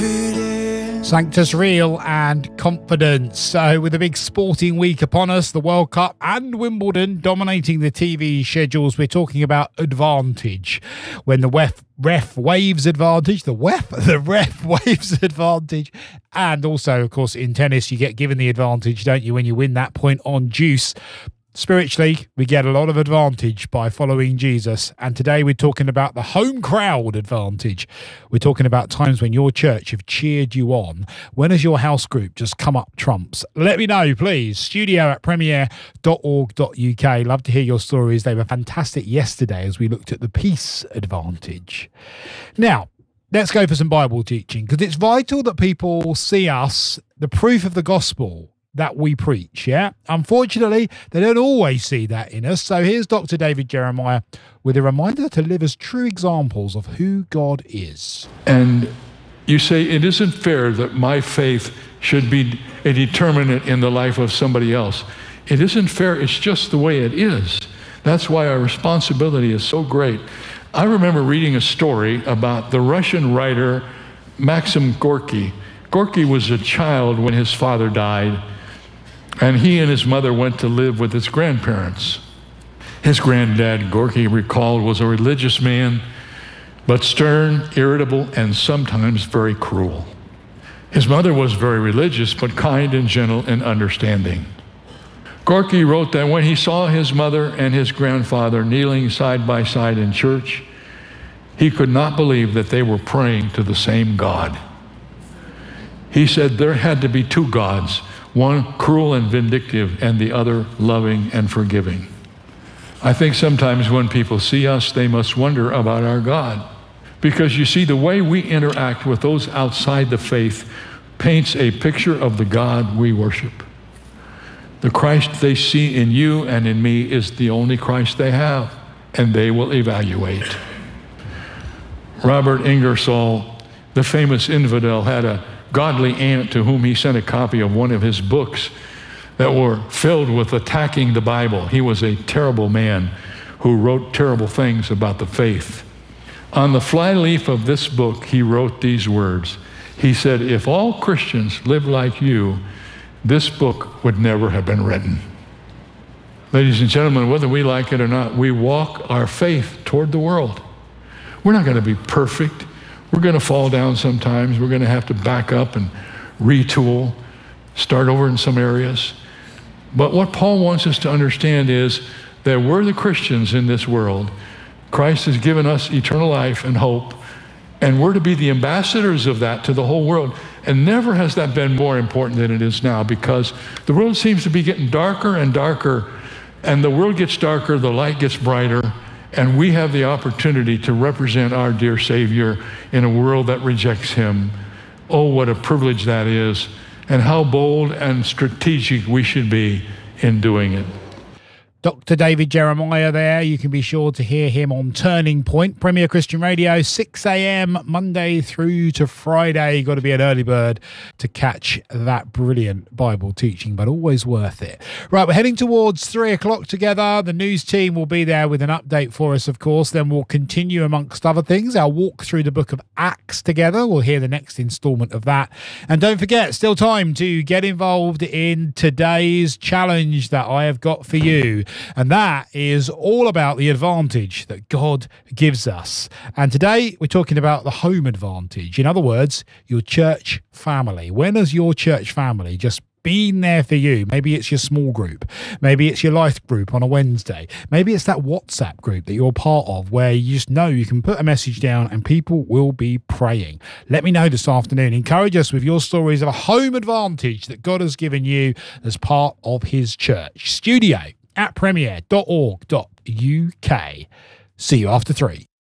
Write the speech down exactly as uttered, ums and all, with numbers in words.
confident. Sanctus Real and Confidence. So with a big sporting week upon us, the World Cup and Wimbledon dominating the T V schedules, we're talking about advantage. When the ref, ref waves advantage, the ref, the ref waves advantage. And also, of course, in tennis, you get given the advantage, don't you, when you win that point on deuce. Spiritually, we get a lot of advantage by following Jesus. And today we're talking about the home crowd advantage. We're talking about times when your church have cheered you on. When has your house group just come up trumps? Let me know, please. Studio at premier dot org dot U K. Love to hear your stories. They were fantastic yesterday as we looked at the peace advantage. Now, let's go for some Bible teaching, because it's vital that people see us, the proof of the gospel that we preach, yeah? Unfortunately, they don't always see that in us. So here's Doctor David Jeremiah with a reminder to live as true examples of who God is. And you say, it isn't fair that my faith should be a determinant in the life of somebody else. It isn't fair, it's just the way it is. That's why our responsibility is so great. I remember reading a story about the Russian writer Maxim Gorky. Gorky was a child when his father died, and he and his mother went to live with his grandparents. His granddad, Gorky recalled, was a religious man, but stern, irritable, and sometimes very cruel. His mother was very religious, but kind and gentle and understanding. Gorky wrote that when he saw his mother and his grandfather kneeling side by side in church, he could not believe that they were praying to the same God. He said there had to be two gods, one cruel and vindictive, and the other loving and forgiving. I think sometimes when people see us, they must wonder about our God. Because you see, the way we interact with those outside the faith paints a picture of the God we worship. The Christ they see in you and in me is the only Christ they have, and they will evaluate. Robert Ingersoll, the famous infidel, had a godly aunt to whom he sent a copy of one of his books that were filled with attacking the Bible. He was a terrible man who wrote terrible things about the faith. On the flyleaf of this book, he wrote these words. He said, if all Christians lived like you, this book would never have been written. Ladies and gentlemen, whether we like it or not, we walk our faith toward the world. We're not going to be perfect. We're going to fall down sometimes. We're going to have to back up and retool, start over in some areas. But what Paul wants us to understand is that we're the Christians in this world. Christ has given us eternal life and hope, and we're to be the ambassadors of that to the whole world. And never has that been more important than it is now, because the world seems to be getting darker and darker, and the world gets darker, the light gets brighter, and we have the opportunity to represent our dear Savior in a world that rejects him. Oh, what a privilege that is, and how bold and strategic we should be in doing it. Doctor David Jeremiah there. You can be sure to hear him on Turning Point, Premier Christian Radio, six a.m. Monday through to Friday. You've got to be an early bird to catch that brilliant Bible teaching, but always worth it. Right, we're heading towards three o'clock together. The news team will be there with an update for us, of course. Then we'll continue, amongst other things, our walk through the book of Acts together. We'll hear the next instalment of that. And don't forget, still time to get involved in today's challenge that I have got for you. And that is all about the advantage that God gives us. And today we're talking about the home advantage. In other words, your church family. When has your church family just been there for you? Maybe it's your small group. Maybe it's your life group on a Wednesday. Maybe it's that WhatsApp group that you're part of where you just know you can put a message down and people will be praying. Let me know this afternoon. Encourage us with your stories of a home advantage that God has given you as part of his church. Studio at premier dot org dot U K. See you after three.